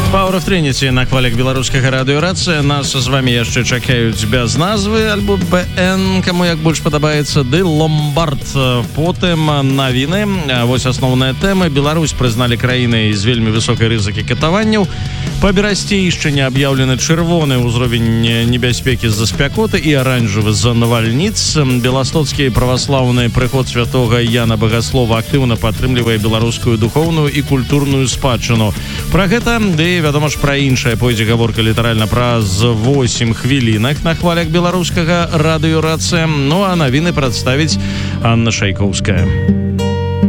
Power of Trinity на хвалях беларускага радыёрацыя. Нас з вами яшчэ чакаюць без назвы альбо БН, каму як больш падабаецца, ды Ломбард. Потым навіны. Вось асноўная тэма. Беларусь прызналі краінай з вельмі высокай рызыкі катаванняў. Па Берасцейшчыне аб'яўлены чырвоны ўзровень небяспекі з-за спякоты і аранжавы з-за навальніц. Беластоцкі праваслаўны прыход святога Яна Багаслова актыўна падтрымлівае беларускую духоўную і культурную спадчыну. Пра гэта, ды вядома ж, пра іншае пойдзе гаворка літаральна праз 8 хвілінак на хвалях беларускага радыёрацыя. Ну а навіны прадставіць Анна Шайкоўская.